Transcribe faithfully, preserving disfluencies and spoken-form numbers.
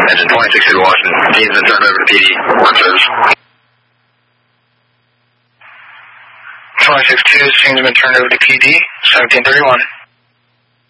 Engine twenty-six two to Washington. Team's been turned over to P D. On service. twenty-six two, team's been turned over to P D. seventeen thirty-one.